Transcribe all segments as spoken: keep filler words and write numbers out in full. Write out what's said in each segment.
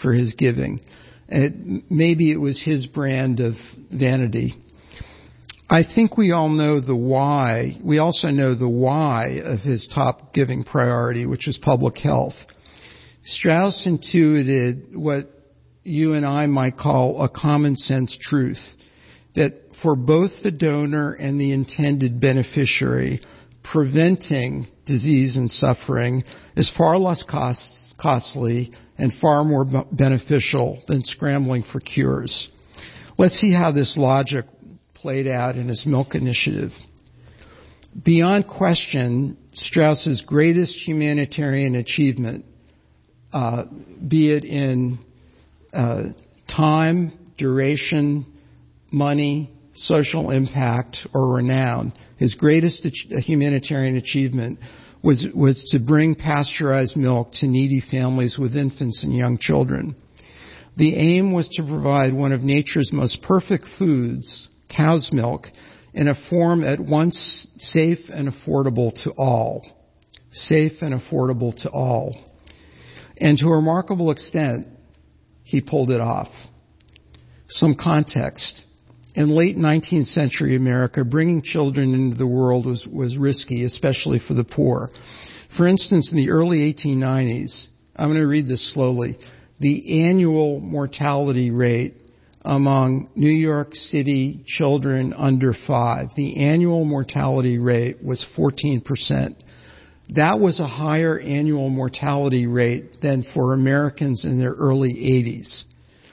for his giving. It, maybe it was his brand of vanity. I think we all know the why. We also know the why of his top giving priority, which was public health. Strauss intuited what you and I might call a common sense truth, that for both the donor and the intended beneficiary, preventing disease and suffering is far less cost, costly and far more b- beneficial than scrambling for cures. Let's see how this logic played out in his milk initiative. Beyond question, Strauss's greatest humanitarian achievement, uh, be it in uh, time, duration, money, social impact, or renown, his greatest ach- humanitarian achievement was was to bring pasteurized milk to needy families with infants and young children. The aim was to provide one of nature's most perfect foods, cow's milk, in a form at once safe and affordable to all. Safe and affordable to all. And to a remarkable extent, he pulled it off. Some context. In late nineteenth century America, bringing children into the world was, was risky, especially for the poor. For instance, in the early eighteen nineties, I'm going to read this slowly, the annual mortality rate among New York City children under five, the annual mortality rate was fourteen percent. That was a higher annual mortality rate than for Americans in their early eighties.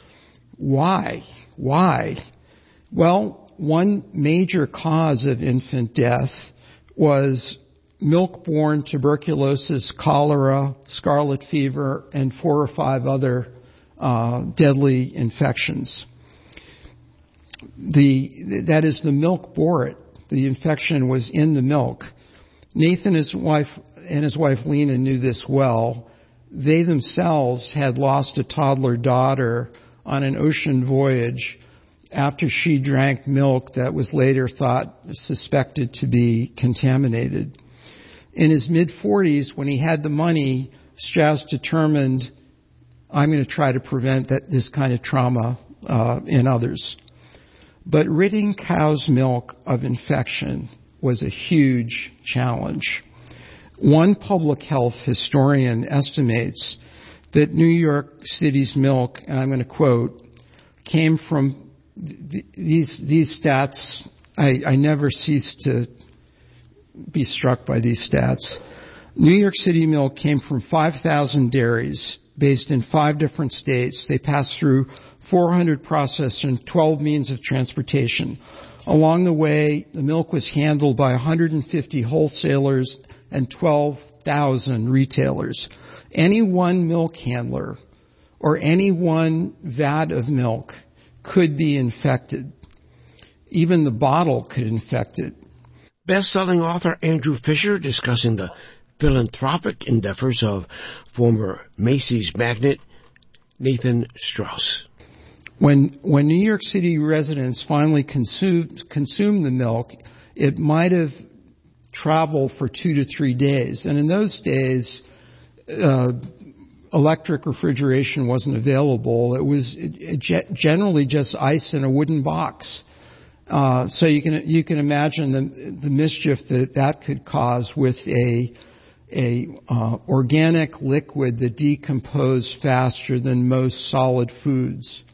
Why? Why? Well, one major cause of infant death was milk-borne tuberculosis, cholera, scarlet fever, and four or five other uh, deadly infections. The that is, the milk bore it. The infection was in the milk. Nathan, his wife, and his wife Lena knew this well. They themselves had lost a toddler daughter on an ocean voyage after she drank milk that was later thought, suspected to be contaminated. In his mid-forties, when he had the money, Strauss determined, I'm going to try to prevent that this kind of trauma uh, in others. But ridding cow's milk of infection was a huge challenge. One public health historian estimates that New York City's milk, and I'm going to quote, came from th- these these stats. I, I never cease to be struck by these stats. New York City milk came from five thousand dairies based in five different states. They passed through four hundred processors and twelve means of transportation. Along the way, the milk was handled by one hundred fifty wholesalers and twelve thousand retailers. Any one milk handler or any one vat of milk could be infected. Even the bottle could infect it. Best-selling author Andrew Fisher discussing the philanthropic endeavors of former Macy's magnate Nathan Strauss. When when New York City residents finally consumed consumed the milk, it might have traveled for two to three days. And in those days, uh, electric refrigeration wasn't available. It was generally just ice in a wooden box. Uh, so you can you can imagine the the mischief that that could cause with a a uh, organic liquid that decomposed faster than most solid foods.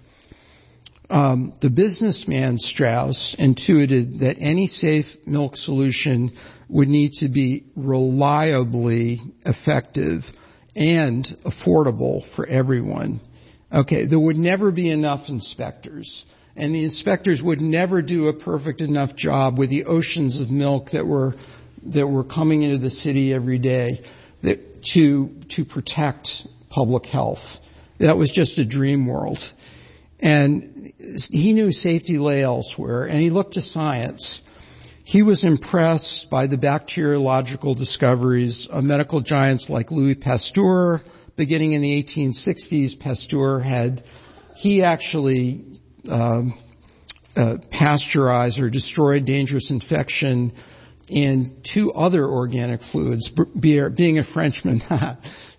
Um, the businessman Strauss intuited that any safe milk solution would need to be reliably effective and affordable for everyone. Okay, there would never be enough inspectors, and the inspectors would never do a perfect enough job with the oceans of milk that were that were coming into the city every day that, to to protect public health. That was just a dream world. And he knew safety lay elsewhere, and he looked to science. He was impressed by the bacteriological discoveries of medical giants like Louis Pasteur. Beginning in the eighteen sixties, Pasteur had, he actually um, uh, pasteurized or destroyed dangerous infection in two other organic fluids. Being a Frenchman,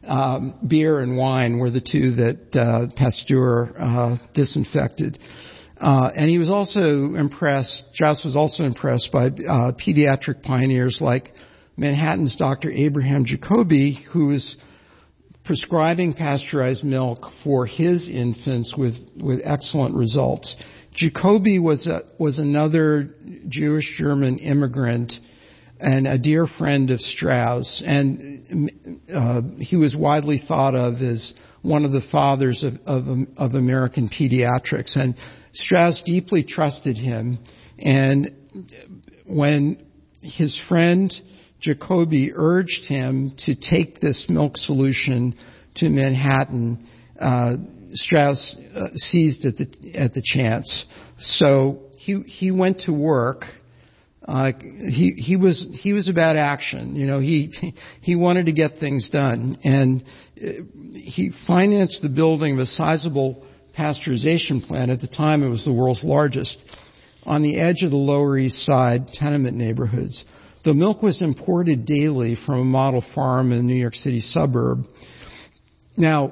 Um, beer and wine were the two that uh, Pasteur uh, disinfected. Uh, and he was also impressed, Strauss was also impressed by uh, pediatric pioneers like Manhattan's Doctor Abraham Jacobi, who was prescribing pasteurized milk for his infants with, with excellent results. Jacobi was a, was another Jewish German immigrant and a dear friend of Strauss, and uh, he was widely thought of as one of the fathers of, of, of American pediatrics. And Strauss deeply trusted him, and when his friend Jacobi urged him to take this milk solution to Manhattan, uh, Strauss uh, seized at the at the chance. So he he went to work. Uh, he, he was, he was about action. You know, he, he wanted to get things done, and he financed the building of a sizable pasteurization plant. At the time, it was the world's largest, on the edge of the Lower East Side tenement neighborhoods. The milk was imported daily from a model farm in a New York City suburb. Now,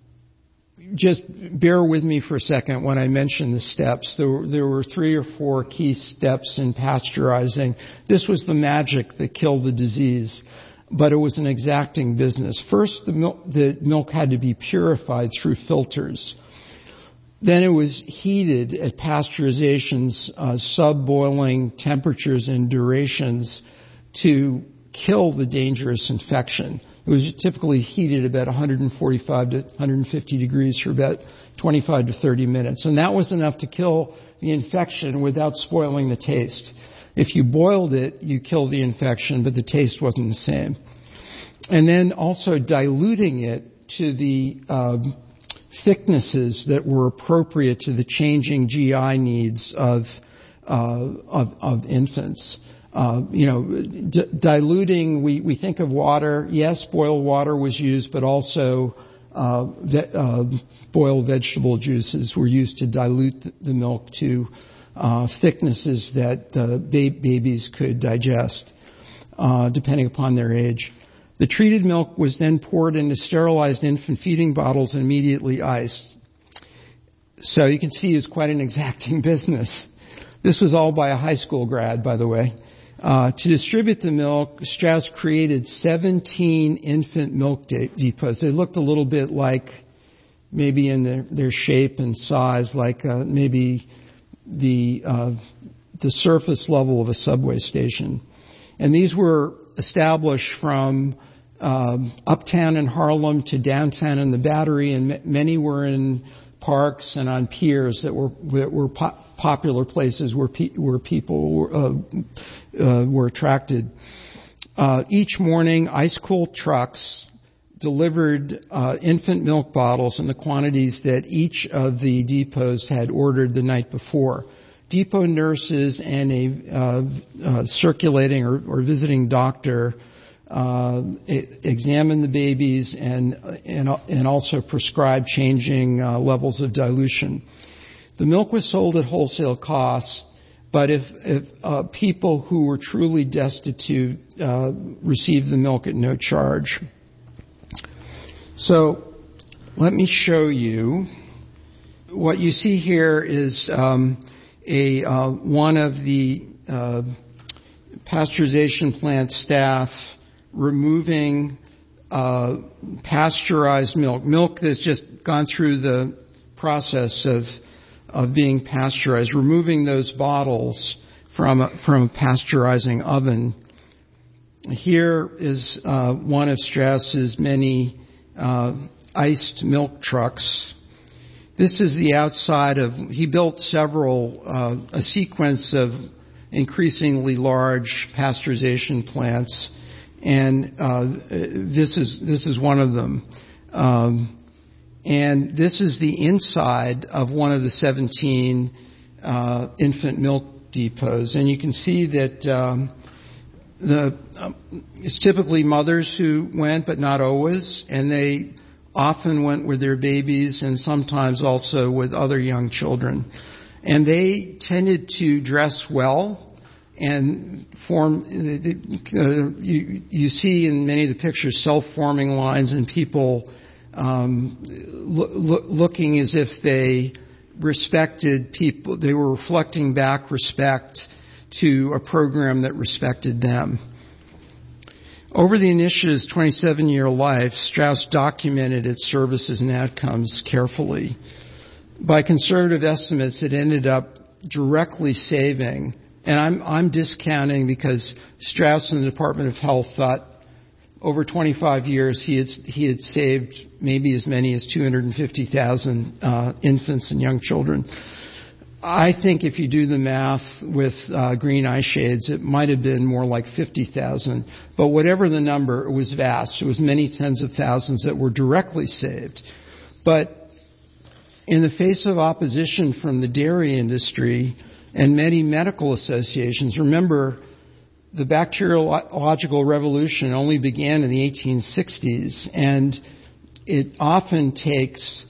just bear with me for a second when I mention the steps. There were, there were three or four key steps in pasteurizing. This was the magic that killed the disease, but it was an exacting business. First, the milk, the milk had to be purified through filters. Then it was heated at pasteurization's uh, sub-boiling temperatures and durations to kill the dangerous infection. It was typically heated about one forty-five to one fifty degrees for about twenty-five to thirty minutes. And that was enough to kill the infection without spoiling the taste. If you boiled it, you killed the infection, but the taste wasn't the same. And then also diluting it to the um, thicknesses that were appropriate to the changing G I needs of uh, of, of infants. Uh, you know, d- diluting, we, we think of water. Yes, boiled water was used, but also uh, ve- uh, boiled vegetable juices were used to dilute the, the milk to uh, thicknesses that uh, ba- babies could digest, uh, depending upon their age. The treated milk was then poured into sterilized infant feeding bottles and immediately iced. So you can see it's quite an exacting business. This was all by a high school grad, by the way. Uh, to distribute the milk, Strauss created seventeen infant milk de- depots. They looked a little bit like, maybe in their, their shape and size, like uh, maybe the uh, the surface level of a subway station. And these were established from um, uptown in Harlem to downtown in the Battery, and m- many were in parks and on piers that were that were po- popular places where pe- where people were, uh, uh, were attracted. Uh, each morning, ice-cold trucks delivered uh, infant milk bottles in the quantities that each of the depots had ordered the night before. Depot nurses and a uh, uh, circulating or, or visiting doctor uh, examine the babies and and, and also prescribe changing uh, levels of dilution. The milk was sold at wholesale costs, but if, if uh, people who were truly destitute uh, received the milk at no charge. So let me show you. What you see here is um, a uh, one of the uh, pasteurization plant staff removing uh, pasteurized milk, milk that's just gone through the process of of being pasteurized, removing those bottles from a, from a pasteurizing oven. Here is uh, one of Strauss's many uh, iced milk trucks. This is the outside of, he built several, uh, a sequence of increasingly large pasteurization plants, and uh, this is this is one of them. Um, and this is the inside of one of the seventeen uh, infant milk depots, and you can see that um, the um, it's typically mothers who went, but not always, and they often went with their babies and sometimes also with other young children. And they tended to dress well. and form, uh, you, you see in many of the pictures self-forming lines and people um, lo- lo- looking as if they respected people, they were reflecting back respect to a program that respected them. Over the initiative's twenty-seven-year life, Strauss documented its services and outcomes carefully. By conservative estimates, it ended up directly saving, and I'm, I'm discounting because Strauss and the Department of Health thought over twenty-five years he had, he had saved maybe as many as two hundred fifty thousand uh, infants and young children. I think if you do the math with uh, green eye shades, it might have been more like fifty thousand. But whatever the number, it was vast. It was many tens of thousands that were directly saved. But in the face of opposition from the dairy industry and many medical associations, remember, the bacteriological revolution only began in the eighteen sixties, and it often takes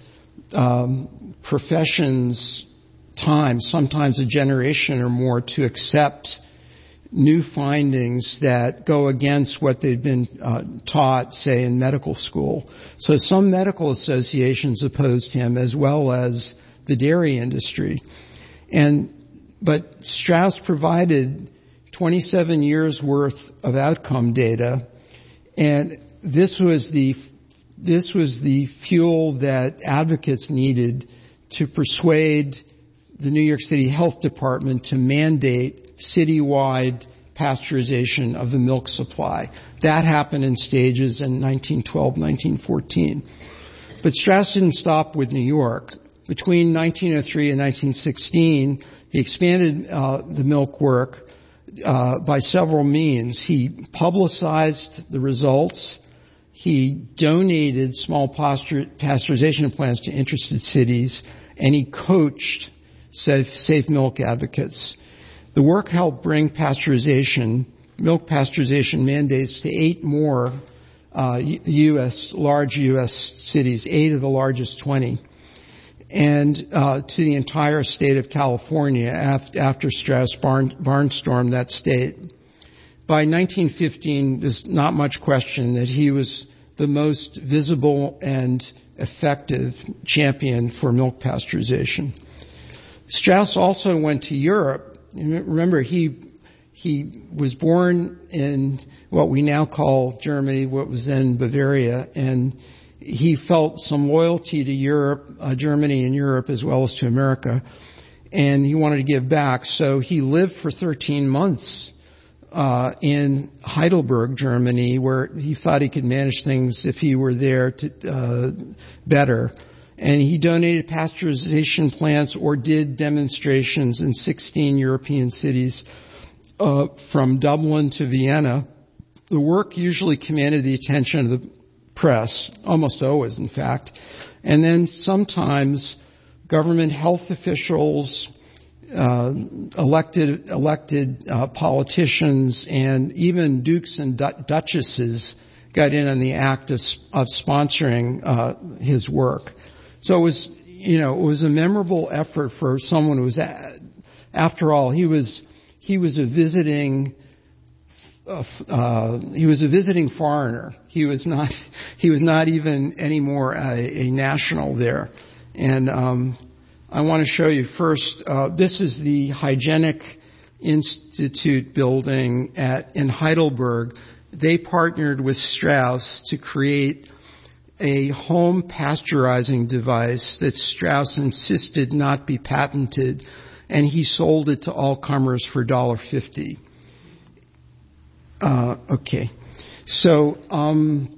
um, professions time, sometimes a generation or more, to accept new findings that go against what they've been uh, taught, say, in medical school. So some medical associations opposed him, as well as the dairy industry. And but Strauss provided twenty-seven years worth of outcome data, and this was the this was the fuel that advocates needed to persuade the New York City Health Department to mandate citywide pasteurization of the milk supply. That happened in stages in nineteen twelve, nineteen fourteen. But Strauss didn't stop with New York. Between nineteen oh three and nineteen sixteen, he expanded uh, the milk work uh, by several means. He publicized the results. He donated small pasteur- pasteurization plants to interested cities, and he coached safe, safe milk advocates. The work helped bring pasteurization, milk pasteurization mandates to eight more uh, U S, large U S cities, eight of the largest twenty, and uh, to the entire state of California after, after Strauss barn, barnstormed that state. By nineteen fifteen, there's not much question that he was the most visible and effective champion for milk pasteurization. Strauss also went to Europe. Remember, he he was born in what we now call Germany, what was then Bavaria, and he felt some loyalty to Europe, uh, Germany and Europe, as well as to America, and he wanted to give back. So he lived for thirteen months uh in Heidelberg, Germany, where he thought he could manage things if he were there to uh better. And he donated pasteurization plants or did demonstrations in sixteen European cities, uh, from Dublin to Vienna. The work usually commanded the attention of the press, almost always, in fact. And then sometimes government health officials, uh, elected, elected, uh, politicians, and even dukes and du- duchesses got in on the act of, of sponsoring, uh, his work. So it was, you know, it was a memorable effort for someone who was, after all, he was, he was a visiting, uh, uh, he was a visiting foreigner. He was not, he was not even anymore a, a national there. And, um, I want to show you first, uh, this is the Hygienic Institute building at, in Heidelberg. They partnered with Strauss to create a home pasteurizing device that Strauss insisted not be patented, and he sold it to all comers for one dollar fifty. Uh, okay. So, um,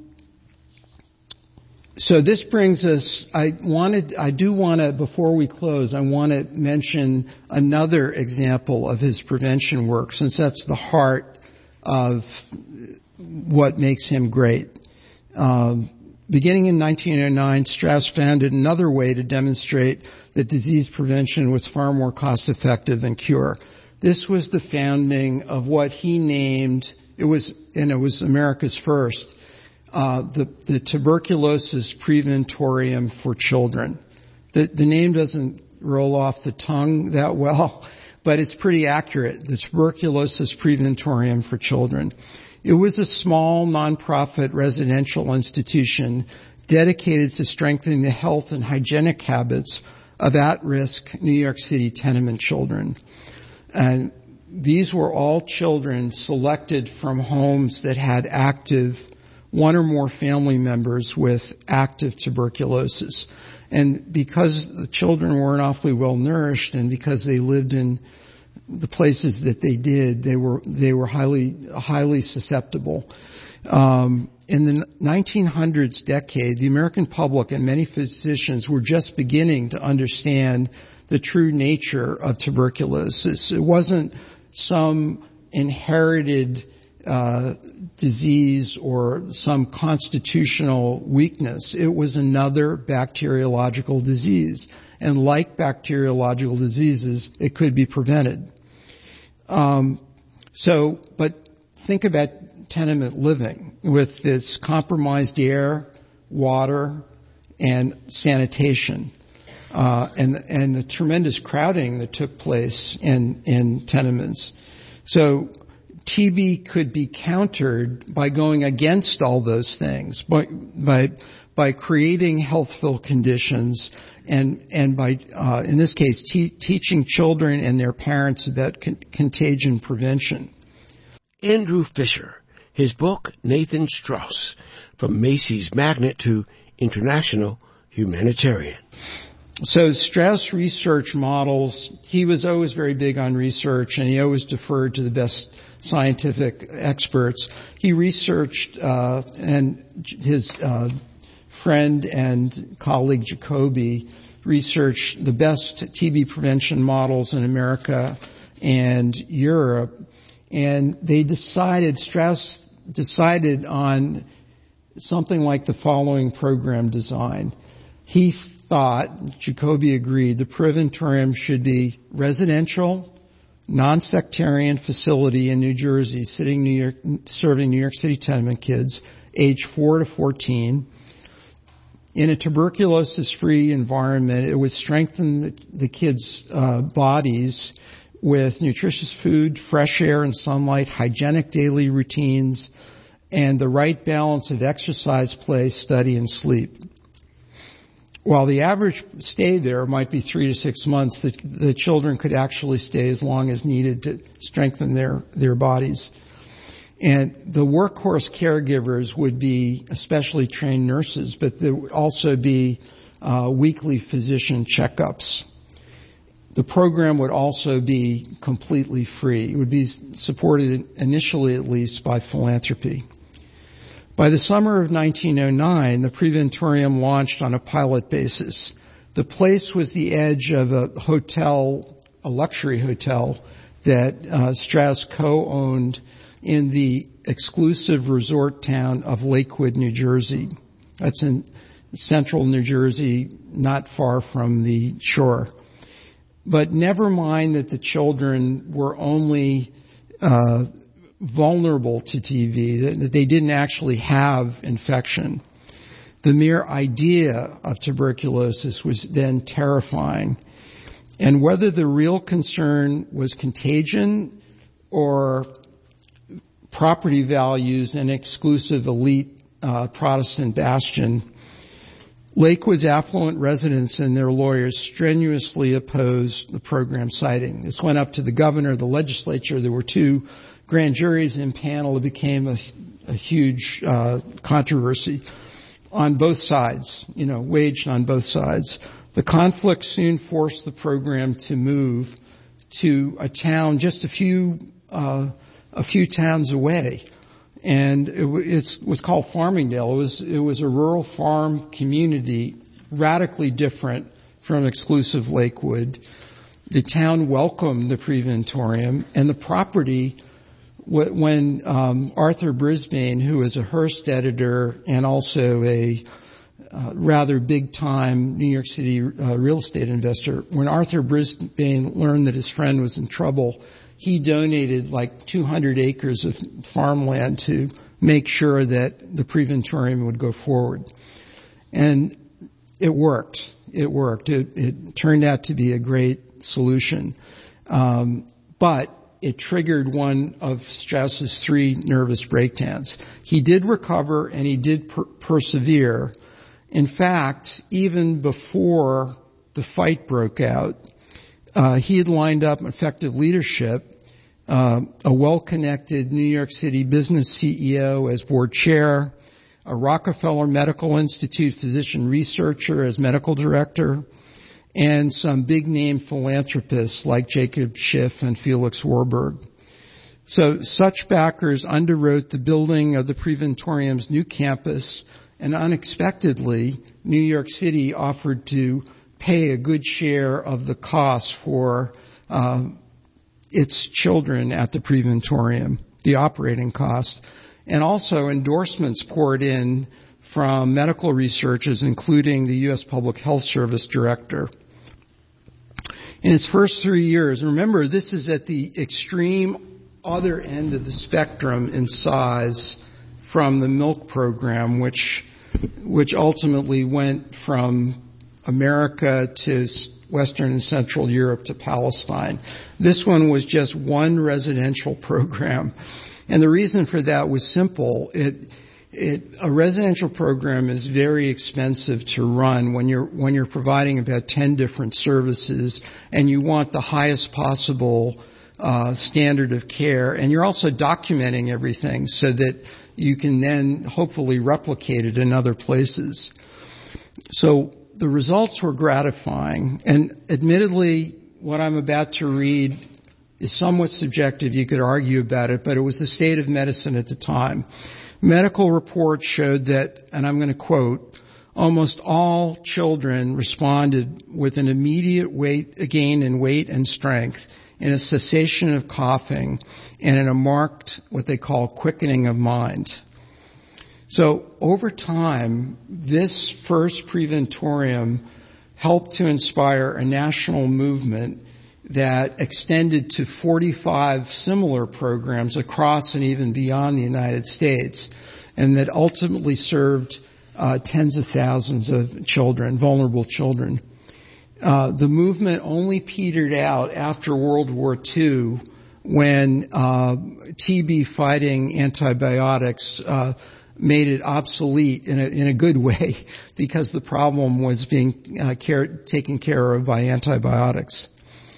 so this brings us, I wanted, I do want to, before we close, I want to mention another example of his prevention work, since that's the heart of what makes him great. Um, Beginning in nineteen oh nine, Strauss founded another way to demonstrate that disease prevention was far more cost effective than cure. This was the founding of what he named, it was, and it was America's first, uh, the, the Tuberculosis Preventorium for Children. The, the name doesn't roll off the tongue that well, but it's pretty accurate, the Tuberculosis Preventorium for Children. It was a small nonprofit residential institution dedicated to strengthening the health and hygienic habits of at-risk New York City tenement children. And these were all children selected from homes that had active, one or more family members with active tuberculosis. And because the children weren't awfully well nourished and because they lived in the places that they did, they were, they were highly, highly susceptible. Um, in the nineteen hundreds decade, the American public and many physicians were just beginning to understand the true nature of tuberculosis. It wasn't some inherited uh disease or some constitutional weakness. It was another bacteriological disease. And like bacteriological diseases, it could be prevented. Um so, but think about tenement living with this compromised air, water, and sanitation. Uh, and, and the tremendous crowding that took place in, in tenements. So T B could be countered by going against all those things, by, by, by creating healthful conditions and, and by, uh, in this case, te- teaching children and their parents about con- contagion prevention. Andrew Fisher, his book, Nathan Strauss, From Macy's Magnet to International Humanitarian. So Strauss research models, he was always very big on research and he always deferred to the best scientific experts. He researched, uh, and his, uh, friend and colleague Jacoby researched the best T B prevention models in America and Europe. And they decided, Strauss decided on something like the following program design. He thought, Jacoby agreed, the Preventorium should be residential, non-sectarian facility in New Jersey, sitting New York, serving New York City tenement kids, age four to fourteen. In a tuberculosis-free environment, it would strengthen the, the kids' uh, bodies with nutritious food, fresh air and sunlight, hygienic daily routines, and the right balance of exercise, play, study, and sleep. While the average stay there might be three to six months, the, the children could actually stay as long as needed to strengthen their, their bodies. And the workhorse caregivers would be especially trained nurses, but there would also be uh, weekly physician checkups. The program would also be completely free. It would be supported initially at least by philanthropy. By the summer of nineteen oh nine, the Preventorium launched on a pilot basis. The place was the edge of a hotel, a luxury hotel that uh, Strauss co-owned in the exclusive resort town of Lakewood, New Jersey. That's in central New Jersey, not far from the shore. But never mind that the children were only uh vulnerable to T V, that they didn't actually have infection. The mere idea of tuberculosis was then terrifying. And whether the real concern was contagion or property values and exclusive elite uh, Protestant bastion, Lakewood's affluent residents and their lawyers strenuously opposed the program citing. This went up to the governor, the legislature. There were two grand juries in panel. It became a, a huge uh, controversy on both sides, you know, waged on both sides. The conflict soon forced the program to move to a town just a few uh, a few towns away. And it, it's, it was called Farmingdale. It was, it was a rural farm community, radically different from exclusive Lakewood. The town welcomed the Preventorium, and the property, when um, Arthur Brisbane, who is a Hearst editor and also a uh, rather big-time New York City uh, real estate investor, when Arthur Brisbane learned that his friend was in trouble, he donated like two hundred acres of farmland to make sure that the Preventorium would go forward. And it worked. It worked. It, it turned out to be a great solution. Um, but it triggered one of Strauss's three nervous breakdowns. He did recover and he did per- persevere. In fact, even before the fight broke out, uh, he had lined up effective leadership, uh, a well-connected New York City business C E O as board chair, a Rockefeller Medical Institute physician researcher as medical director, and some big-name philanthropists like Jacob Schiff and Felix Warburg. So such backers underwrote the building of the Preventorium's new campus, and unexpectedly, New York City offered to pay a good share of the cost for uh, its children at the Preventorium, the operating cost. And also endorsements poured in from medical researchers, including the U S Public Health Service director. In his first three years, remember, this is at the extreme other end of the spectrum in size from the milk program, which which ultimately went from America to Western and Central Europe to Palestine. This one was just one residential program. And the reason for that was simple. It It, a residential program is very expensive to run when you're, when you're providing about ten different services and you want the highest possible, uh, standard of care, and you're also documenting everything so that you can then hopefully replicate it in other places. So the results were gratifying, and admittedly what I'm about to read is somewhat subjective. You could argue about it, but it was the state of medicine at the time. Medical reports showed that, and I'm going to quote, almost all children responded with an immediate weight gain in weight and strength, in a cessation of coughing, and in a marked, what they call, quickening of mind. So over time, this first Preventorium helped to inspire a national movement that extended to forty-five similar programs across and even beyond the United States, and that ultimately served uh, tens of thousands of children, vulnerable children. Uh, the movement only petered out after World War Two, when uh, T B fighting antibiotics uh, made it obsolete in a, in a good way, because the problem was being uh, care, taken care of by antibiotics.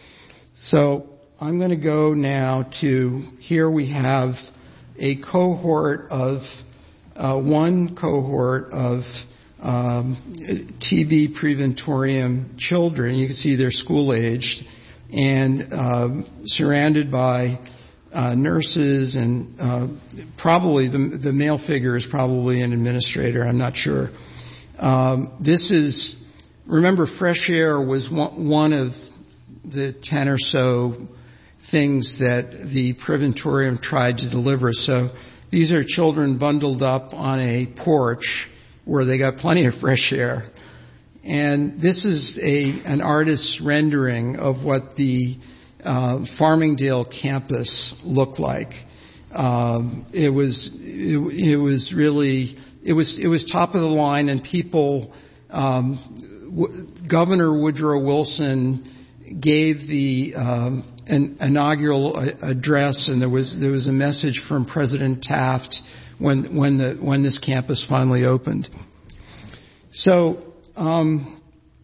So I'm going to go now to, here we have a cohort of, uh, one cohort of um, T B Preventorium children. You can see they're school-aged and um, surrounded by uh, nurses, and uh, probably the, the male figure is probably an administrator. I'm not sure. Um, this is, remember, fresh air was one, one of the ten or so things that the Preventorium tried to deliver. So these are children bundled up on a porch where they got plenty of fresh air. And this is a an artist's rendering of what the uh, Farmingdale campus looked like. Um, it was it, it was really it was it was top of the line, and people. Um, w- Governor Woodrow Wilson gave the um, an inaugural address, and there was there was a message from President Taft when when the when this campus finally opened. So um,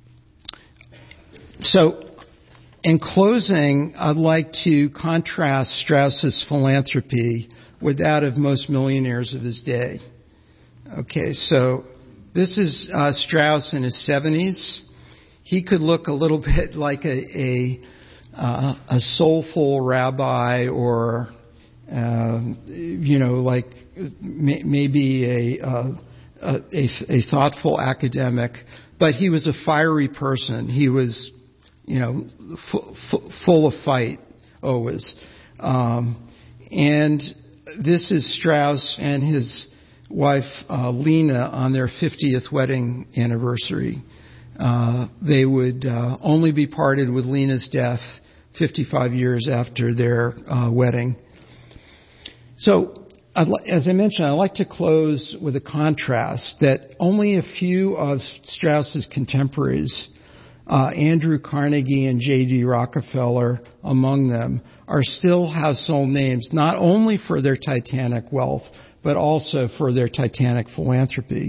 so in closing, I'd like to contrast Strauss's philanthropy with that of most millionaires of his day. Okay, so this is uh, Strauss in his seventies. He could look a little bit like a a, uh, a soulful rabbi, or uh, you know, like may, maybe a, uh, a a a thoughtful academic. But he was a fiery person. He was, you know, f- f- full of fight always. Um, and this is Strauss and his wife uh, Lena on their fiftieth wedding anniversary. Uh, they would uh, only be parted with Lena's death fifty-five years after their uh, wedding. So, I'd li- as I mentioned, I'd like to close with a contrast that only a few of Strauss's contemporaries uh, Andrew Carnegie and J D Rockefeller among them, are still household names, not only for their titanic wealth, but also for their titanic philanthropy.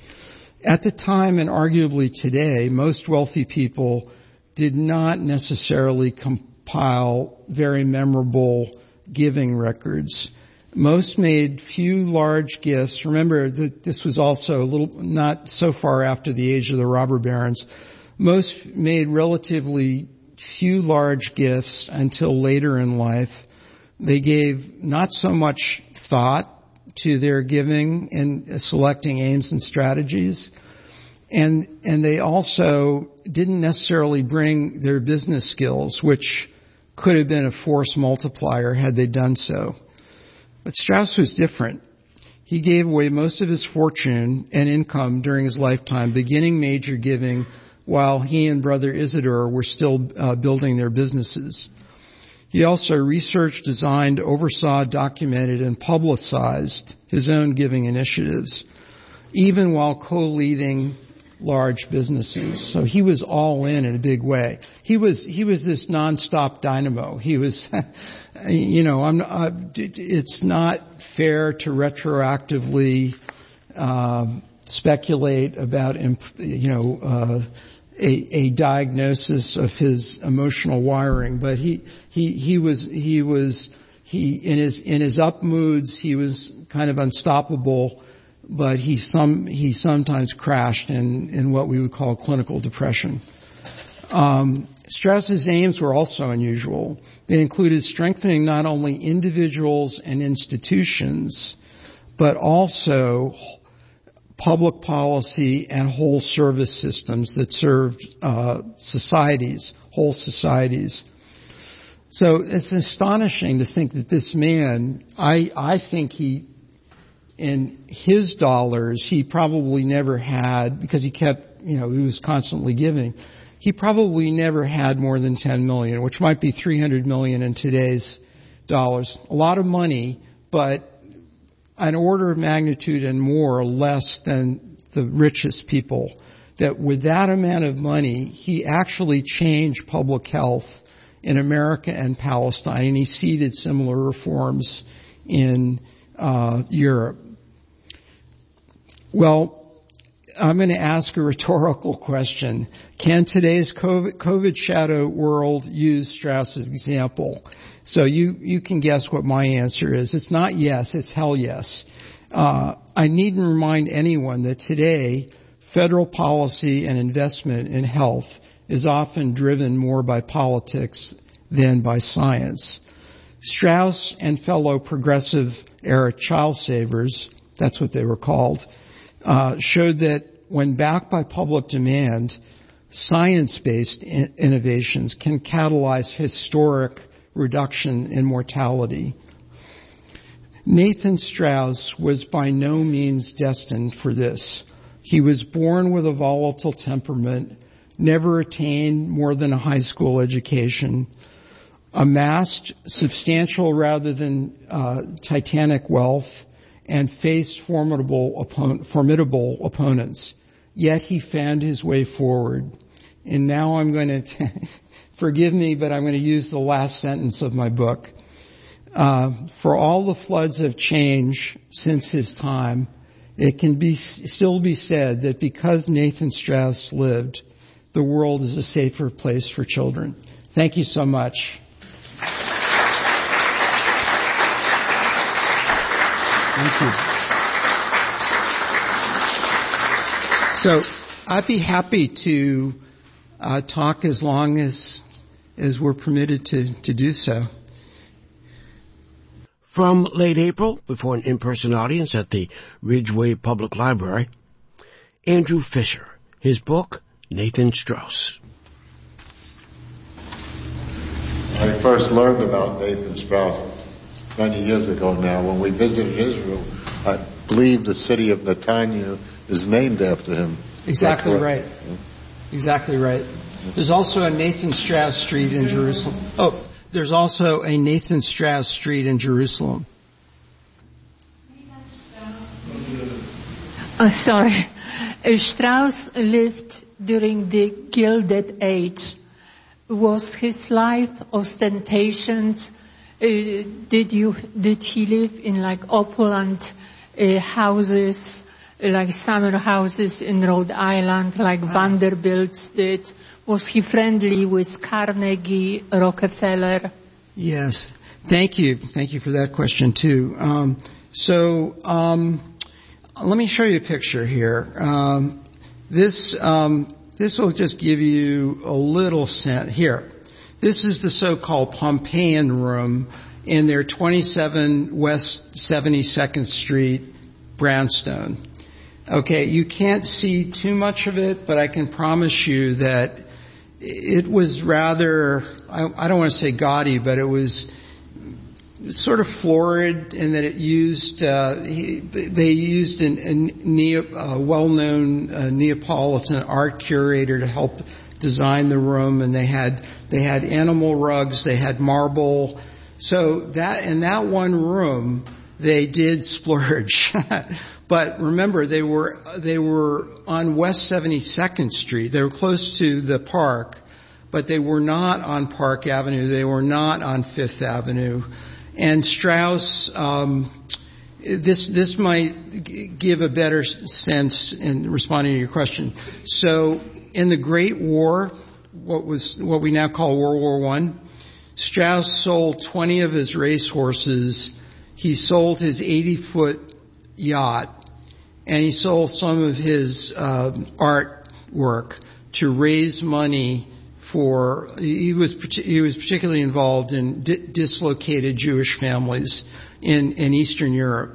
At the time, and arguably today, most wealthy people did not necessarily compile very memorable giving records. Most made few large gifts. Remember that this was also a little, not so far after the age of the robber barons. Most made relatively few large gifts until later in life. They gave not so much thought to their giving and selecting aims and strategies. And, and they also didn't necessarily bring their business skills, which could have been a force multiplier had they done so. But Strauss was different. He gave away most of his fortune and income during his lifetime, beginning major giving while he and brother Isidore were still uh, building their businesses. He also researched, designed, oversaw, documented, and publicized his own giving initiatives, even while co-leading large businesses. So he was all in in a big way. He was, he was this nonstop dynamo. He was, you know, I'm, uh, it's not fair to retroactively, uh, speculate about, you know, uh, a, a diagnosis of his emotional wiring, but he, he, he was, he was, he, in his, in his up moods, he was kind of unstoppable, but he some, he sometimes crashed in, in what we would call clinical depression. Um, Strauss's aims were also unusual. They included strengthening not only individuals and institutions, but also public policy and whole service systems that served uh, societies, whole societies. So it's astonishing to think that this man, I, I think he, in his dollars, he probably never had, because he kept, you know, he was constantly giving, he probably never had more than ten million, which might be three hundred million in today's dollars. A lot of money, but an order of magnitude and more or less than the richest people. That with that amount of money, he actually changed public health in America and Palestine, and he seeded similar reforms in uh Europe. Well, I'm going to ask a rhetorical question. Can today's COVID, COVID shadow world use Strauss's example? So you, you can guess what my answer is. It's not yes, it's hell yes. Uh, I needn't remind anyone that today federal policy and investment in health is often driven more by politics than by science. Strauss and fellow progressive era child savers, that's what they were called, uh, showed that when backed by public demand, science-based in- innovations can catalyze historic reduction in mortality. Nathan Strauss was by no means destined for this. He was born with a volatile temperament, never attained more than a high school education, amassed substantial rather than uh, titanic wealth, and faced formidable, oppo- formidable opponents. Yet he found his way forward. And now I'm going to, forgive me, but I'm going to use the last sentence of my book. Uh, for all the floods of change since his time, it can be still be said that because Nathan Strauss lived, the world is a safer place for children. Thank you so much. Thank you. So I'd be happy to uh, talk as long as as we're permitted to, to do so. From late April, before an in-person audience at the Ridgeway Public Library, Andrew Fisher, his book, Nathan Strauss. I first learned about Nathan Strauss many years ago now when we visited Israel. I believe the city of Netanya is named after him. Exactly right. Yeah. Exactly right. There's also a Nathan Strauss Street in Jerusalem. Oh, there's also a Nathan Strauss Street in Jerusalem. Oh, sorry. Strauss lived during the Gilded Age. Was his life ostentations? Uh, did you did he live in like opulent uh, houses, like summer houses in Rhode Island, like Vanderbilt's did? Was he friendly with Carnegie, Rockefeller? Yes. Thank you. Thank you for that question too. Um, so um, let me show you a picture here. Um, this um, this will just give you a little sense. Here, this is the so-called Pompeian room in their twenty-seven West seventy-second Street brownstone. Okay, you can't see too much of it, but I can promise you that it was rather, I, I don't want to say gaudy, but it was sort of florid in that it used, uh, he, they used an, a neo, uh, well-known uh, Neapolitan art curator to help design the room, and they had, they had animal rugs, they had marble. So that, in that one room, they did splurge. But remember, they were, they were on West seventy-second Street. They were close to the park, but they were not on Park Avenue. They were not on Fifth Avenue. And Strauss, um, this, this might g- give a better sense in responding to your question. So in the Great War, what was, what we now call World War One, Strauss sold twenty of his racehorses. He sold his eighty foot yacht, and he sold some of his uh, artwork to raise money for. He was he was particularly involved in di- dislocated Jewish families in in Eastern Europe,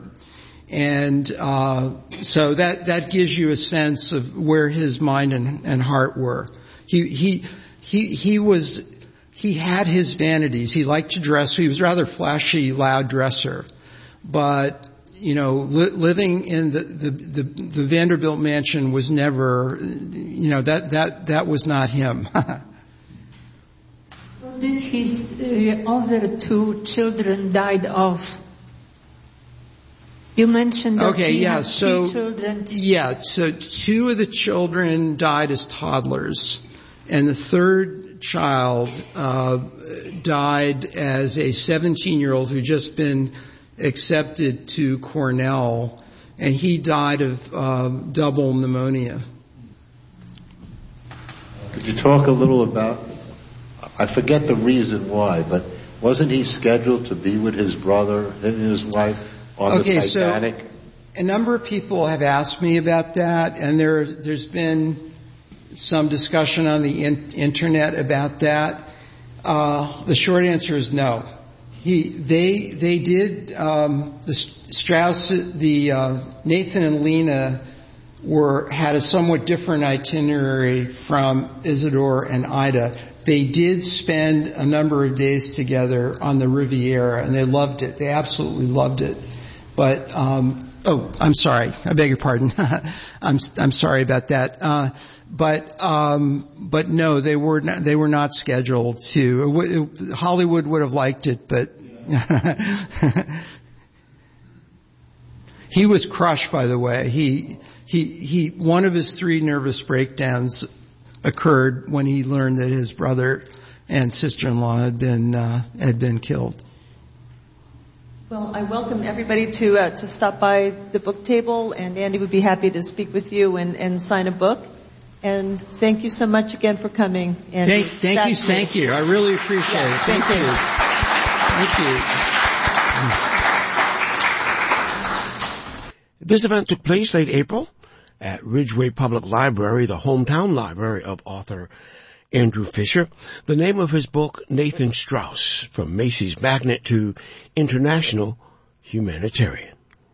and uh, so that that gives you a sense of where his mind and, and heart were. He he he he was. He had his vanities. He liked to dress. He was a rather flashy, loud dresser. But, you know, li- living in the, the, the, the Vanderbilt mansion was never, you know, that, that, that was not him. Did his uh, other two children died of? You mentioned that okay, he yeah, had so, three children. Yeah, so two of the children died as toddlers, and the third child uh died as a seventeen-year-old who'd just been accepted to Cornell, and he died of uh, double pneumonia. Could you talk a little about, I forget the reason why, but wasn't he scheduled to be with his brother and his wife on okay, the Titanic? So a number of people have asked me about that, and there, there's been some discussion on the in- internet about that. Uh, the short answer is no. He, they, they did, um, the Strauss, the, uh, Nathan and Lena were, had a somewhat different itinerary from Isidore and Ida. They did spend a number of days together on the Riviera, and they loved it. They absolutely loved it. But, um, oh, I'm sorry. I beg your pardon. I'm, I'm sorry about that. Uh, But, um, but no, they were not, they were not scheduled to. It, it, Hollywood would have liked it, but he was crushed, by the way. He, he, he, one of his three nervous breakdowns occurred when he learned that his brother and sister-in-law had been, uh, had been killed. Well, I welcome everybody to, uh, to stop by the book table, and Andy would be happy to speak with you and, and sign a book. And thank you so much again for coming. And thank, thank you, thank you. I really appreciate yeah, it. Thank, thank you. you. Thank you. This event took place late April at Ridgeway Public Library, the hometown library of author Andrew Fisher. The name of his book, Nathan Strauss, From Macy's Magnet to International Humanitarian.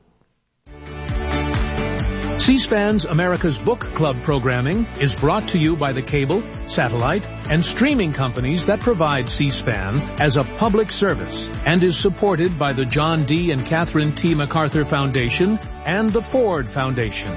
C-SPAN's America's Book Club programming is brought to you by the cable, satellite, and streaming companies that provide C-SPAN as a public service and is supported by the John D. and Catherine T. MacArthur Foundation and the Ford Foundation.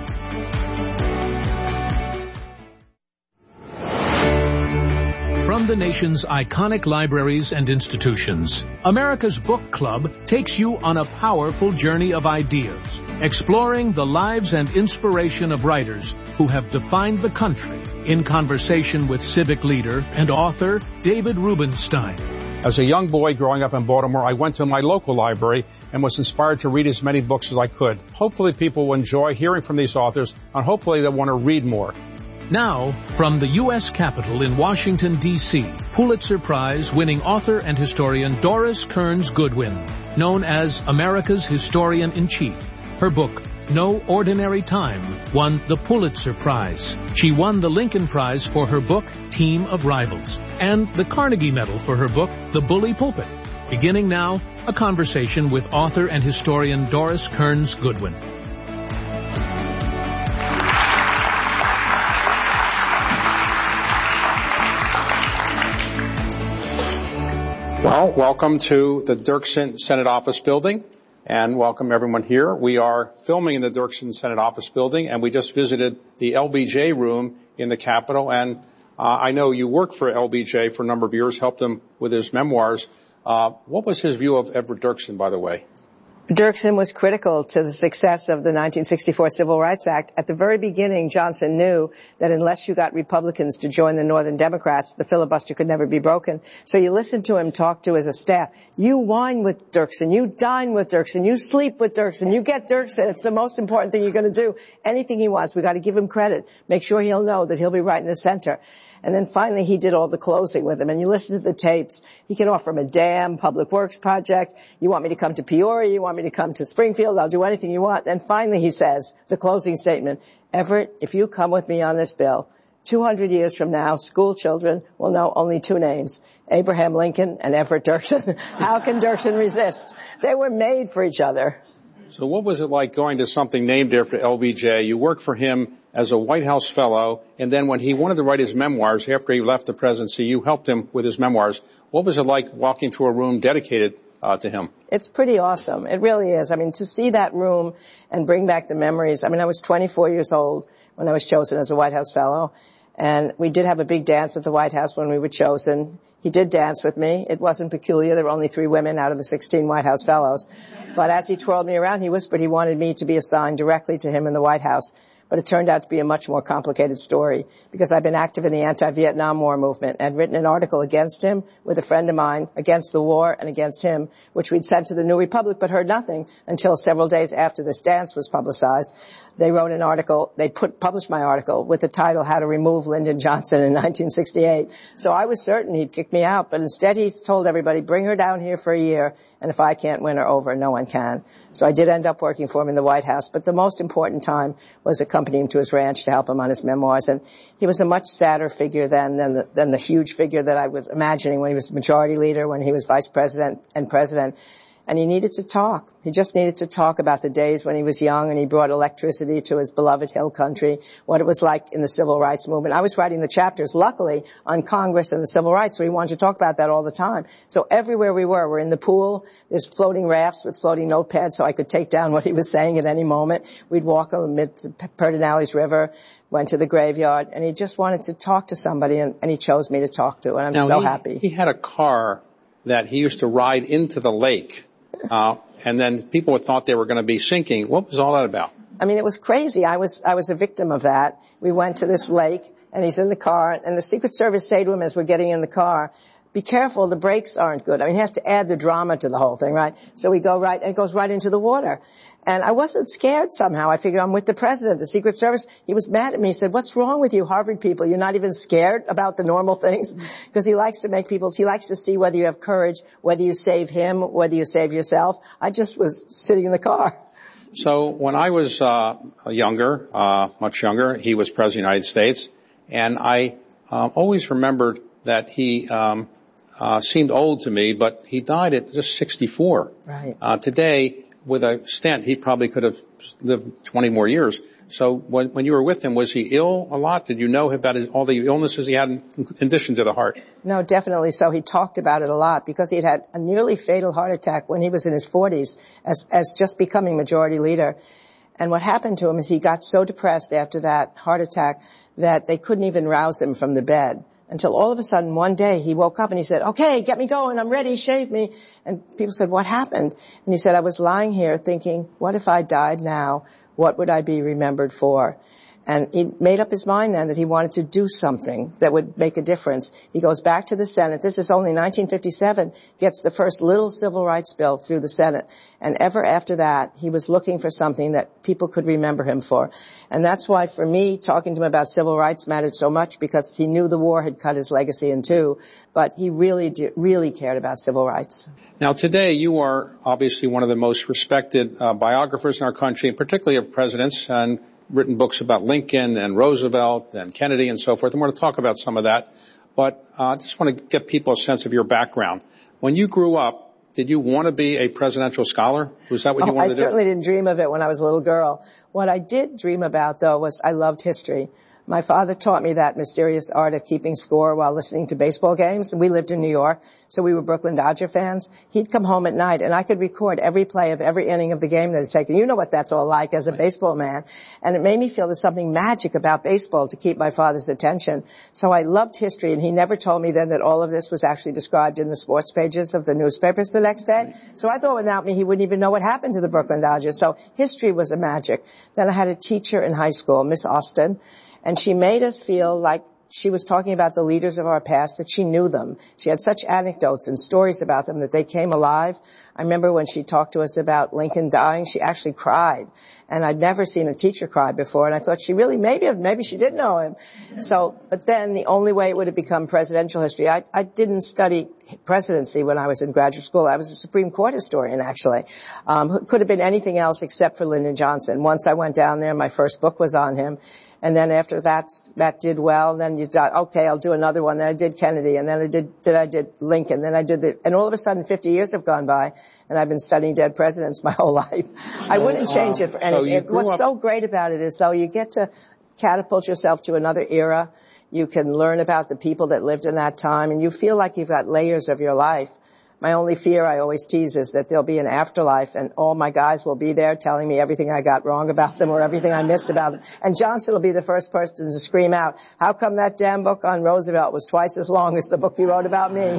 From the nation's iconic libraries and institutions, America's Book Club takes you on a powerful journey of ideas, exploring the lives and inspiration of writers who have defined the country, in conversation with civic leader and author David Rubenstein. As a young boy growing up in Baltimore, I went to my local library and was inspired to read as many books as I could. Hopefully people will enjoy hearing from these authors, and hopefully they'll want to read more. Now, from the U S Capitol in Washington, D C, Pulitzer Prize-winning author and historian Doris Kearns Goodwin, known as America's Historian-in-Chief. Her book, No Ordinary Time, won the Pulitzer Prize. She won the Lincoln Prize for her book, Team of Rivals, and the Carnegie Medal for her book, The Bully Pulpit. Beginning now, a conversation with author and historian Doris Kearns Goodwin. Well, welcome to the Dirksen Senate Office Building, and welcome everyone here. We are filming in the Dirksen Senate Office Building, and we just visited the L B J room in the Capitol, and uh, I know you worked for L B J for a number of years, helped him with his memoirs. Uh, what was his view of Everett Dirksen, by the way? Dirksen was critical to the success of the nineteen sixty-four Civil Rights Act. At the very beginning, Johnson knew that unless you got Republicans to join the Northern Democrats, the filibuster could never be broken. So you listen to him talk to his staff. You wine with Dirksen. You dine with Dirksen. You sleep with Dirksen. You get Dirksen. It's the most important thing you're going to do. Anything he wants, we got to give him credit. Make sure he'll know that he'll be right in the center. And then finally he did all the closing with him. And you listen to the tapes, he can offer him a dam, public works project. You want me to come to Peoria? You want me to come to Springfield? I'll do anything you want. And finally he says, the closing statement, Everett, if you come with me on this bill, two hundred years from now, school children will know only two names, Abraham Lincoln and Everett Dirksen. How can Dirksen resist? They were made for each other. So what was it like going to something named after L B J? You worked for him as a White House fellow, and then when he wanted to write his memoirs after he left the presidency, you helped him with his memoirs. What was it like walking through a room dedicated uh, to him? It's pretty awesome. It really is. I mean, to see that room and bring back the memories. I mean, I was twenty-four years old when I was chosen as a White House fellow, and we did have a big dance at the White House when we were chosen. He did dance with me. It wasn't peculiar. There were only three women out of the sixteen White House fellows. But as he twirled me around, he whispered he wanted me to be assigned directly to him in the White House. But it turned out to be a much more complicated story because I've been active in the anti-Vietnam War movement and written an article against him with a friend of mine, against the war and against him, which we'd sent to the New Republic but heard nothing until several days after this dance was publicized. They wrote an article, they put, published my article with the title, How to Remove Lyndon Johnson in nineteen sixty-eight. So I was certain he'd kick me out, but instead he told everybody, bring her down here for a year, and if I can't win her over, no one can. So I did end up working for him in the White House, but the most important time was accompanying him to his ranch to help him on his memoirs. And he was a much sadder figure then than the, than the huge figure that I was imagining when he was majority leader, when he was vice president and president. And he needed to talk. He just needed to talk about the days when he was young and he brought electricity to his beloved hill country, what it was like in the civil rights movement. I was writing the chapters, luckily, on Congress and the civil rights, so he wanted to talk about that all the time. So everywhere we were, we're in the pool, there's floating rafts with floating notepads so I could take down what he was saying at any moment. We'd walk amid the Pedernales River, went to the graveyard, and he just wanted to talk to somebody, and, and he chose me to talk to, and I'm now, so he, happy. He had a car that he used to ride into the lake. Uh, and then people thought they were going to be sinking. What was all that about? I mean, it was crazy. I was, I was a victim of that. We went to this lake and he's in the car and the Secret Service say to him as we're getting in the car, be careful, the brakes aren't good. I mean, he has to add the drama to the whole thing, right? So we go right, and it goes right into the water. And I wasn't scared somehow. I figured I'm with the president, the Secret Service. He was mad at me. He said, what's wrong with you, Harvard people? You're not even scared about the normal things? Because he likes to make people, he likes to see whether you have courage, whether you save him, whether you save yourself. I just was sitting in the car. So when I was uh younger, uh much younger, he was president of the United States. And I uh, always remembered that he um uh seemed old to me, but he died at just sixty-four. Right. Uh Today, with a stent, he probably could have lived twenty more years. So when, when you were with him, was he ill a lot? Did you know about his, all the illnesses he had in, in addition to the heart? No, definitely so. He talked about it a lot because he had had a nearly fatal heart attack when he was in his forties as, as just becoming majority leader. And what happened to him is he got so depressed after that heart attack that they couldn't even rouse him from the bed. Until all of a sudden one day he woke up and he said, okay, get me going, I'm ready, shave me. And people said, what happened? And he said, I was lying here thinking, what if I died now? What would I be remembered for? And he made up his mind then that he wanted to do something that would make a difference. He goes back to the Senate. This is only nineteen fifty-seven, gets the first little civil rights bill through the Senate. And ever after that, he was looking for something that people could remember him for. And that's why, for me, talking to him about civil rights mattered so much, because he knew the war had cut his legacy in two, but he really, did, really cared about civil rights. Now, today, you are obviously one of the most respected uh, biographers in our country, and particularly of presidents, and written books about Lincoln and Roosevelt and Kennedy and so forth. And we're going to talk about some of that. But uh, I just want to get people a sense of your background. When you grew up, did you want to be a presidential scholar? Was that what oh, you wanted I to do? I certainly didn't dream of it when I was a little girl. What I did dream about, though, was I loved history. My father taught me that mysterious art of keeping score while listening to baseball games. We lived in New York, so we were Brooklyn Dodger fans. He'd come home at night, and I could record every play of every inning of the game that had taken. You know what that's all like as a baseball man. And it made me feel there's something magic about baseball to keep my father's attention. So I loved history, and he never told me then that all of this was actually described in the sports pages of the newspapers the next day. So I thought without me he wouldn't even know what happened to the Brooklyn Dodgers. So history was a magic. Then I had a teacher in high school, Miss Austin, and she made us feel like she was talking about the leaders of our past, that she knew them. She had such anecdotes and stories about them that they came alive. I remember when she talked to us about Lincoln dying, she actually cried. And I'd never seen a teacher cry before, and I thought she really, maybe, maybe she did know him. So, but then the only way it would have become presidential history, I, I didn't study presidency when I was in graduate school. I was a Supreme Court historian, actually. Um, could have been anything else except for Lyndon Johnson. Once I went down there, my first book was on him. And then after that, that did well. Then you thought, okay, I'll do another one. Then I did Kennedy, and then I did, then I did Lincoln. Then I did the, and all of a sudden fifty years have gone by, and I've been studying dead presidents my whole life. I wouldn't change it for anything. So What's up- so great about it is, though, you get to catapult yourself to another era. You can learn about the people that lived in that time, and you feel like you've got layers of your life. My only fear, I always tease, is that there'll be an afterlife and all my guys will be there telling me everything I got wrong about them or everything I missed about them. And Johnson will be the first person to scream out, how come that damn book on Roosevelt was twice as long as the book you wrote about me?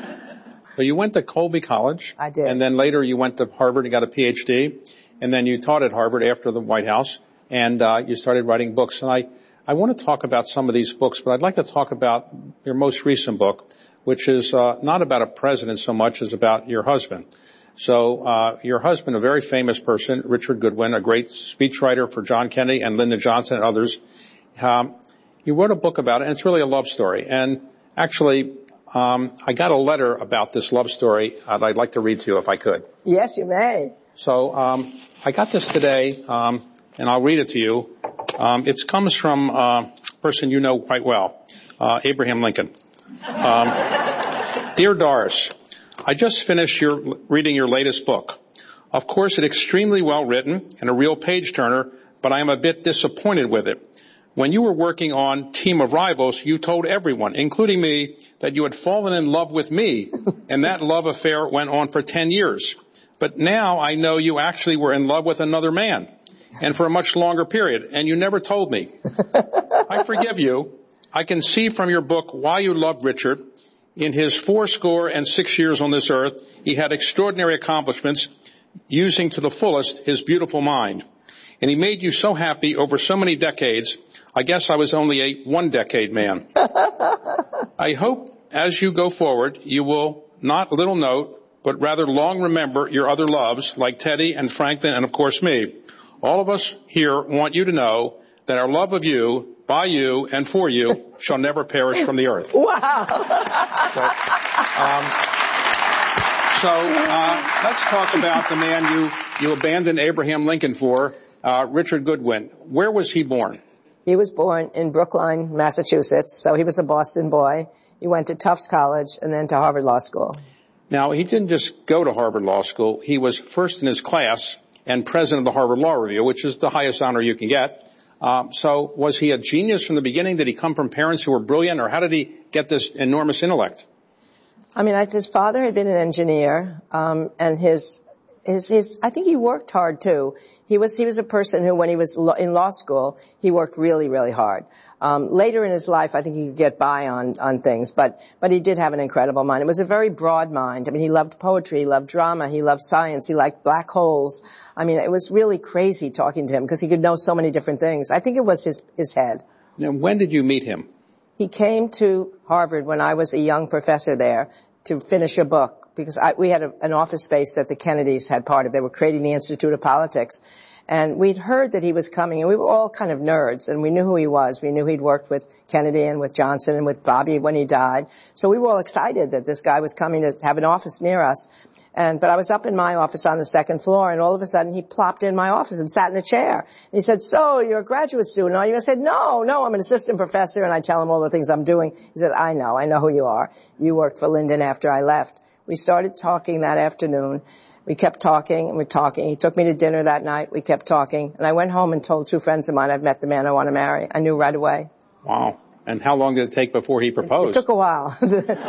So you went to Colby College. I did. And then later you went to Harvard and got a P H D. And then you taught at Harvard after the White House. And uh, you started writing books. And I, I want to talk about some of these books, but I'd like to talk about your most recent book, which is uh, not about a president so much as about your husband. So uh your husband, a very famous person, Richard Goodwin, a great speechwriter for John Kennedy and Lyndon Johnson and others, um, you wrote a book about it, and it's really a love story. And actually, um I got a letter about this love story that I'd like to read to you if I could. Yes, you may. So um I got this today, um and I'll read it to you. Um It comes from uh, a person you know quite well, uh Abraham Lincoln. Um, Dear Doris, I just finished your, reading your latest book. Of course, it's extremely well written and a real page turner, but I am a bit disappointed with it. When you were working on Team of Rivals, you told everyone, including me, that you had fallen in love with me, and that love affair went on for ten years. But now I know you actually were in love with another man, and for a much longer period, and you never told me. I forgive you. I can see from your book why you loved Richard. In his fourscore and six years on this earth, he had extraordinary accomplishments, using to the fullest his beautiful mind. And he made you so happy over so many decades, I guess I was only a one-decade man. I hope as you go forward, you will not little note, but rather long remember your other loves, like Teddy and Franklin and, of course, me. All of us here want you to know that our love of you, by you, and for you shall never perish from the earth. Wow. So, um, so uh, let's talk about the man you, you abandoned Abraham Lincoln for, uh, Richard Goodwin. Where was he born? He was born in Brookline, Massachusetts, so he was a Boston boy. He went to Tufts College and then to Harvard Law School. Now, he didn't just go to Harvard Law School. He was first in his class and president of the Harvard Law Review, which is the highest honor you can get. Um, so was he a genius from the beginning? Did he come from parents who were brilliant, or how did he get this enormous intellect? I mean, I, his father had been an engineer, um, and his his, his, I think he worked hard too. He was, he was a person who, when he was lo- in law school, he worked really, really hard. Um, later in his life, I think he could get by on, on things, but, but he did have an incredible mind. It was a very broad mind. I mean, he loved poetry, he loved drama, he loved science, he liked black holes. I mean, it was really crazy talking to him because he could know so many different things. I think it was his, his head. Now, when did you meet him? He came to Harvard when I was a young professor there to finish a book because I, we had a, an office space that the Kennedys had part of. They were creating the Institute of Politics. And we'd heard that he was coming, and we were all kind of nerds, and we knew who he was. We knew he'd worked with Kennedy and with Johnson and with Bobby when he died. So we were all excited that this guy was coming to have an office near us. And, but I was up in my office on the second floor, and all of a sudden he plopped in my office and sat in a chair. And he said, so, you're a graduate student, are you? I said, no, no, I'm an assistant professor, and I tell him all the things I'm doing. He said, I know, I know who you are. You worked for Lyndon after I left. We started talking that afternoon. We kept talking and we're talking. He took me to dinner that night. We kept talking. And I went home and told two friends of mine, I've met the man I want to marry. I knew right away. Wow. And how long did it take before he proposed? It, it took a while.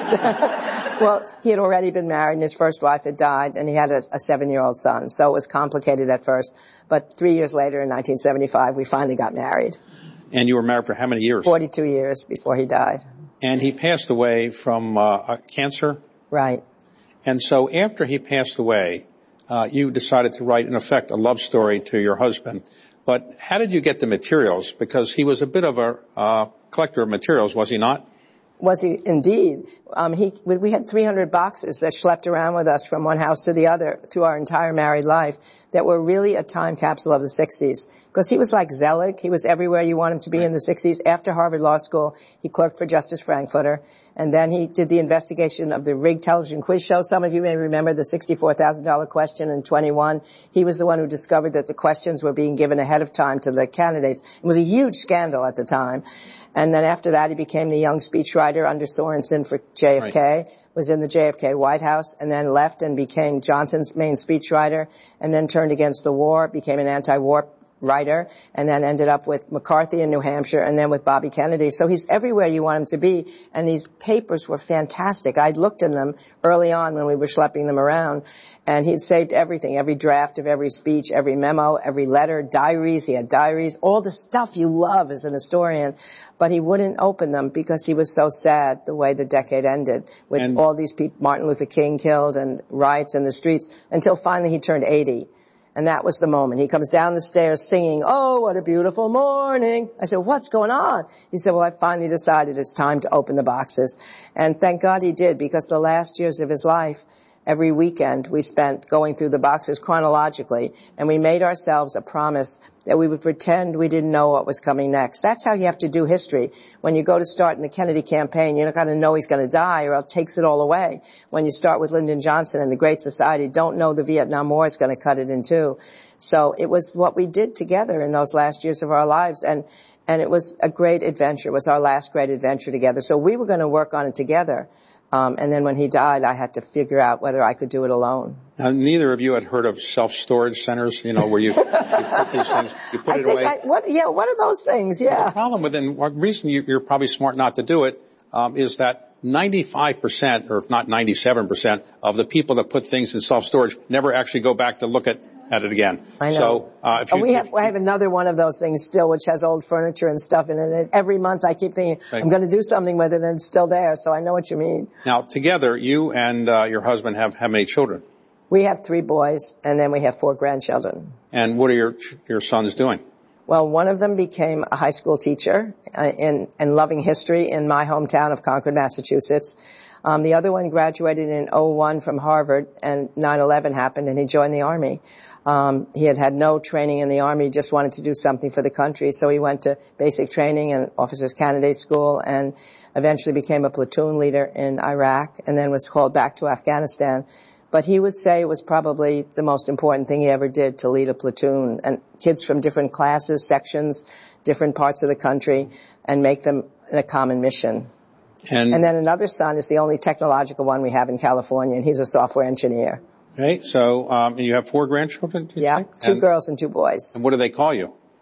Well, he had already been married and his first wife had died and he had a, a seven-year-old son. So it was complicated at first. But three years later in nineteen seventy-five, we finally got married. And you were married for how many years? forty-two years before he died. And he passed away from uh, cancer? Right. And so after he passed away, uh, you decided to write, in effect, a love story to your husband. But how did you get the materials? Because he was a bit of a uh, collector of materials, was he not? Was he indeed? Um, he, we had three hundred boxes that schlepped around with us from one house to the other through our entire married life that were really a time capsule of the sixties. Because he was like Zelig. He was everywhere you want him to be in the sixties. After Harvard Law School, he clerked for Justice Frankfurter. And then he did the investigation of the rigged television quiz show. Some of you may remember the sixty-four thousand dollars question in twenty-one. He was the one who discovered that the questions were being given ahead of time to the candidates. It was a huge scandal at the time. And then after that, he became the young speechwriter under Sorensen for J F K, right. Was in the J F K White House, and then left and became Johnson's main speechwriter, and then turned against the war, became an anti-war writer, and then ended up with McCarthy in New Hampshire, and then with Bobby Kennedy. So he's everywhere you want him to be, and these papers were fantastic. I'd looked in them early on when we were schlepping them around, and he'd saved everything, every draft of every speech, every memo, every letter, diaries. He had diaries, all the stuff you love as an historian, but he wouldn't open them because he was so sad the way the decade ended with and all these people, Martin Luther King killed and riots in the streets, until finally he turned eighty. And that was the moment. He comes down the stairs singing, oh, what a beautiful morning. I said, what's going on? He said, well, I finally decided it's time to open the boxes. And thank God he did, because the last years of his life, every weekend we spent going through the boxes chronologically, and we made ourselves a promise that we would pretend we didn't know what was coming next. That's how you have to do history. When you go to start in the Kennedy campaign, you're not going to know he's going to die or it takes it all away. When you start with Lyndon Johnson and the Great Society, don't know the Vietnam War is going to cut it in two. So it was what we did together in those last years of our lives, and and it was a great adventure. It was our last great adventure together. So we were going to work on it together. Um, and then when he died, I had to figure out whether I could do it alone. Now, neither of you had heard of self-storage centers, you know, where you, you put these things, you put I it think away. I, what, yeah, what are those things? Yeah. The problem with it, and one reason you, you're probably smart not to do it, um, is that ninety-five percent, or if not ninety-seven percent, of the people that put things in self-storage never actually go back to look at at it again. I know. So, uh, if you, oh, we have, I have another one of those things still, which has old furniture and stuff in it. And every month I keep thinking, right. I'm going to do something with it, and it's still there. So I know what you mean. Now, together, you and uh, your husband have how many children? We have three boys, and then we have four grandchildren. And what are your your sons doing? Well, one of them became a high school teacher uh, in, in loving history in my hometown of Concord, Massachusetts. Um, the other one graduated in oh one from Harvard, and nine eleven happened, and he joined the Army. Um, he had had no training in the Army, just wanted to do something for the country, so he went to basic training and officers candidate school, and eventually became a platoon leader in Iraq, and then was called back to Afghanistan. But he would say it was probably the most important thing he ever did, to lead a platoon, and kids from different classes, sections, different parts of the country, and make them in a common mission. And, and then another son is the only technological one we have in California, and he's a software engineer. Okay, so um, you have four grandchildren? Yeah, think? two and, girls and two boys. And what do they call you?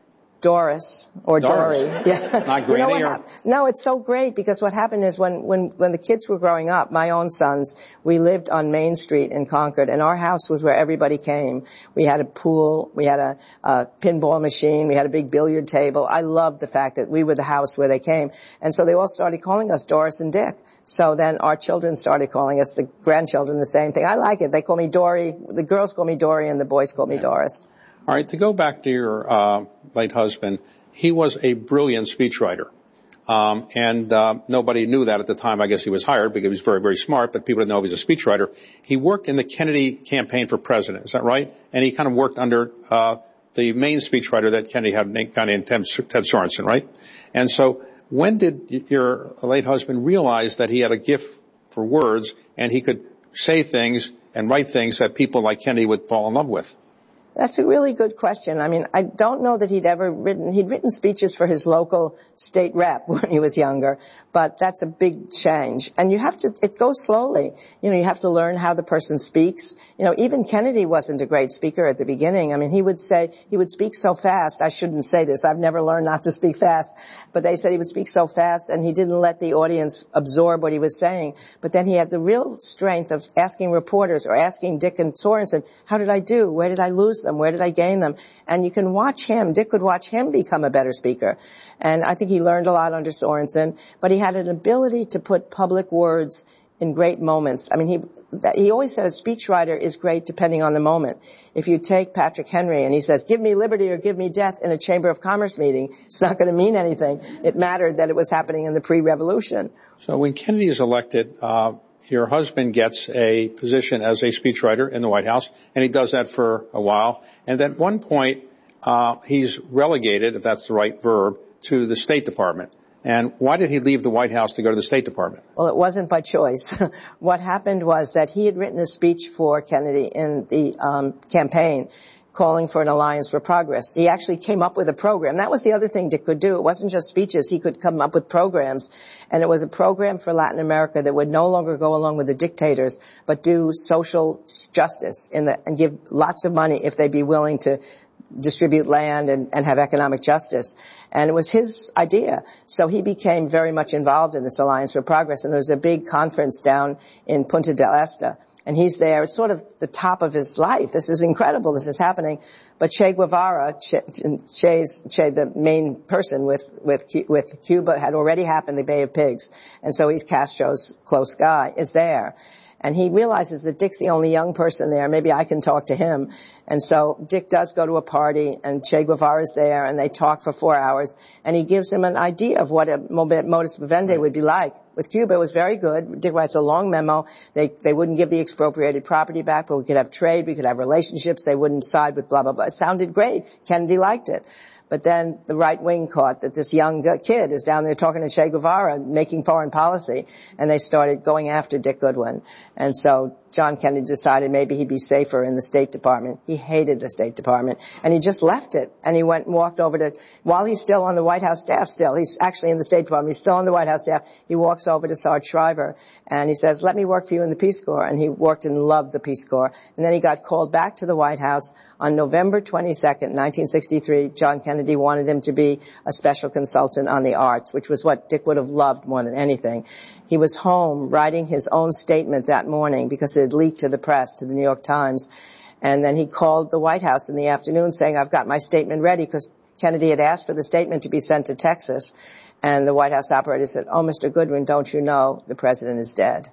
Doris or Doris. Dory. Yeah. Not Granny You know what or... hap- No, it's so great because what happened is when, when, when the kids were growing up, my own sons, we lived on Main Street in Concord, and our house was where everybody came. We had a pool, we had a, a pinball machine, we had a big billiard table. I loved the fact that we were the house where they came. And so they all started calling us Doris and Dick. So then our children started calling us, the grandchildren, the same thing. I like it. They call me Dory. The girls call me Dory and the boys call me Doris. All right, to go back to your uh, late husband, he was a brilliant speechwriter. Um, and uh, nobody knew that at the time. I guess he was hired because he was very, very smart, but people didn't know he was a speechwriter. He worked in the Kennedy campaign for president. Is that right? And he kind of worked under uh, the main speechwriter that Kennedy had, kind of Ted Sorensen, right? And so when did your late husband realize that he had a gift for words and he could say things and write things that people like Kennedy would fall in love with? That's a really good question. I mean, I don't know that he'd ever written, he'd written speeches for his local state rep when he was younger, but that's a big change. And you have to, it goes slowly. You know, you have to learn how the person speaks. You know, even Kennedy wasn't a great speaker at the beginning. I mean, he would say, he would speak so fast. I shouldn't say this. I've never learned not to speak fast, but they said he would speak so fast and he didn't let the audience absorb what he was saying. But then he had the real strength of asking reporters or asking Dick and Sorensen, how did I do? Where did I lose them? Where did I gain them? And you can watch him, Dick could watch him become a better speaker. And I think he learned a lot under Sorensen, but he had an ability to put public words in great moments. I mean, he he always said a speechwriter is great depending on the moment. If you take Patrick Henry and he says, give me liberty or give me death in a Chamber of Commerce meeting, it's not going to mean anything. It mattered that it was happening in the pre-revolution. So when Kennedy is elected, uh, your husband gets a position as a speechwriter in the White House, and he does that for a while. And at one point, uh, he's relegated, if that's the right verb, to the State Department. And why did he leave the White House to go to the State Department? Well, it wasn't by choice. What happened was that he had written a speech for Kennedy in the um, campaign calling for an alliance for progress. He actually came up with a program. That was the other thing Dick could do. It wasn't just speeches. He could come up with programs. And it was a program for Latin America that would no longer go along with the dictators, but do social justice in the, and give lots of money if they'd be willing to distribute land and, and have economic justice. And it was his idea. So he became very much involved in this Alliance for Progress. And there was a big conference down in Punta del Este. And he's there. It's sort of the top of his life. This is incredible. This is happening. But Che Guevara, che, Che's, Che, the main person with, with, with Cuba, had already happened, the Bay of Pigs. And so he's Castro's close guy, is there. And he realizes that Dick's the only young person there. Maybe I can talk to him. And so Dick does go to a party, and Che Guevara's there, and they talk for four hours. And he gives him an idea of what a modus vivendi would be like. With Cuba, it was very good. Dick writes a long memo. They they wouldn't give the expropriated property back, but we could have trade, we could have relationships. They wouldn't side with blah, blah, blah. It sounded great. Kennedy liked it. But then the right wing caught that this young kid is down there talking to Che Guevara, making foreign policy, and they started going after Dick Goodwin. And so John Kennedy decided maybe he'd be safer in the State Department. He hated the State Department, and he just left it. And he went and walked over to, while he's still on the White House staff still, he's actually in the State Department, he's still on the White House staff, he walks over to Sarge Shriver, and he says, let me work for you in the Peace Corps. And he worked and loved the Peace Corps. And then he got called back to the White House on November twenty-second, nineteen sixty-three. John Kennedy wanted him to be a special consultant on the arts, which was what Dick would have loved more than anything. He was home writing his own statement that morning because it had leaked to the press, to the New York Times. And then he called the White House in the afternoon saying, I've got my statement ready, because Kennedy had asked for the statement to be sent to Texas. And the White House operator said, oh, Mister Goodwin, don't you know the president is dead?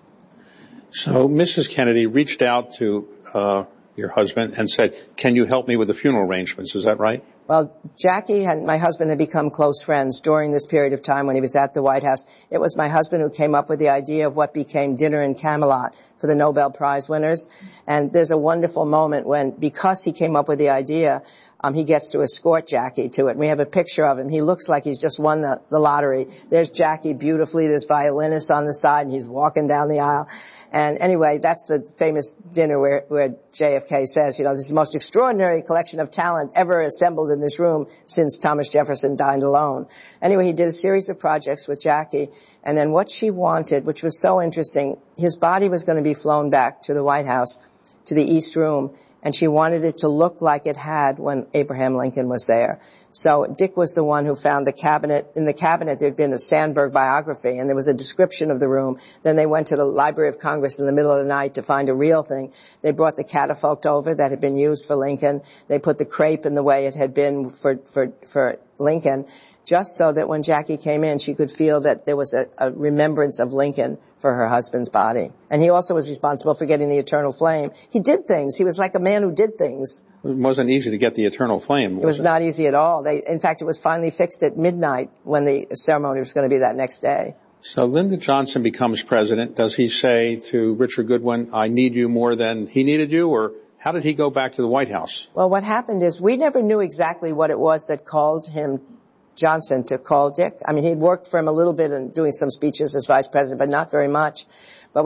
So Missus Kennedy reached out to uh, your husband and said, can you help me with the funeral arrangements? Is that right? Well, Jackie and my husband had become close friends during this period of time when he was at the White House. It was my husband who came up with the idea of what became Dinner in Camelot for the Nobel Prize winners. And there's a wonderful moment when, because he came up with the idea, um, he gets to escort Jackie to it. And we have a picture of him. He looks like he's just won the, the lottery. There's Jackie beautifully. There's violinists on the side, and he's walking down the aisle. And anyway, that's the famous dinner where, where J F K says, you know, this is the most extraordinary collection of talent ever assembled in this room since Thomas Jefferson dined alone. Anyway, he did a series of projects with Jackie. And then what she wanted, which was so interesting, his body was going to be flown back to the White House, to the East Room. and she wanted it to look like it had when Abraham Lincoln was there. So Dick was the one who found the cabinet. In the cabinet, there'd been a Sandberg biography, and there was a description of the room. Then they went to the Library of Congress in the middle of the night to find a real thing. They brought the catafalque over that had been used for Lincoln. They put the crepe in the way it had been for, for, for Lincoln, just so that when Jackie came in, she could feel that there was a, a remembrance of Lincoln for her husband's body. And he also was responsible for getting the eternal flame. He did things. He was like a man who did things. It wasn't easy to get the eternal flame. Was it was it? not easy at all. They, in fact, it was finally fixed at midnight when the ceremony was going to be that next day. So Lyndon Johnson becomes president. Does he say to Richard Goodwin, I need you more than he needed you, or how did he go back to the White House? Well, what happened is we never knew exactly what it was that called him, Johnson, to call Dick. I mean, he'd worked for him a little bit in doing some speeches as vice president, but not very much.